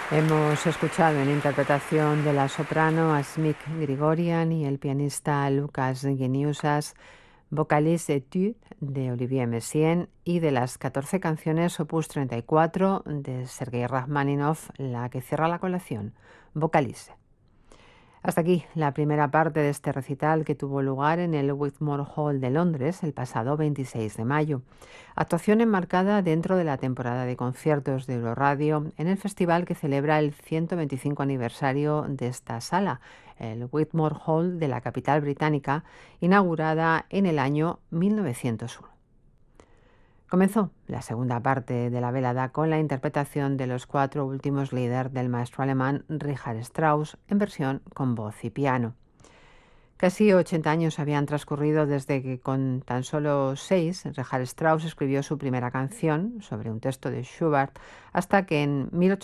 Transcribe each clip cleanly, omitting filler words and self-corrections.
Hemos escuchado en interpretación de la soprano Asmik Grigorian y el pianista Lucas Geniusas, Vocalises Etudes de Olivier Messiaen, y de las 14 canciones opus 34 de Sergei Rachmaninoff, la que cierra la colección, Vocalises. Hasta aquí la primera parte de este recital, que tuvo lugar en el Whitmore Hall de Londres el pasado 26 de mayo. Actuación enmarcada dentro de la temporada de conciertos de Euroradio en el festival que celebra el 125 aniversario de esta sala, el Whitmore Hall de la capital británica, inaugurada en el año 1901. Comenzó la segunda parte de la velada con la interpretación de los 4 últimos Lieder del maestro alemán Richard Strauss, en versión con voz y piano. Casi 80 años habían transcurrido desde que, con tan solo 6, Richard Strauss escribió su primera canción sobre un texto de Schubert, hasta que en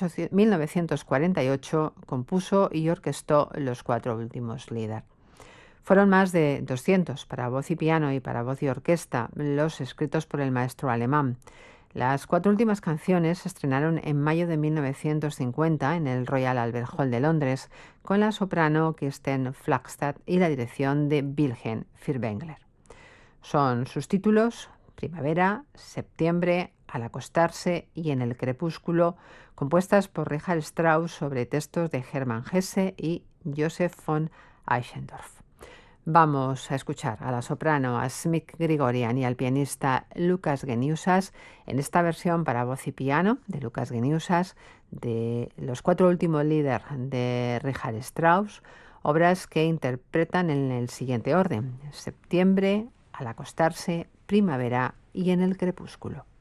1948 compuso y orquestó los 4 últimos Lieder. Fueron más de 200 para voz y piano y para voz y orquesta los escritos por el maestro alemán. Las 4 últimas canciones se estrenaron en mayo de 1950 en el Royal Albert Hall de Londres, con la soprano Kirsten Flagstad y la dirección de Wilhelm Furtwängler. Son sus títulos: Primavera, Septiembre, Al acostarse y En el crepúsculo, compuestas por Richard Strauss sobre textos de Hermann Hesse y Joseph von Eichendorff. Vamos a escuchar a la soprano Asmik Grigorian y al pianista Lucas Geniusas en esta versión para voz y piano de Lucas Geniusas de los 4 últimos Lieder de Richard Strauss, obras que interpretan en el siguiente orden: Septiembre, Al acostarse, Primavera y En el crepúsculo.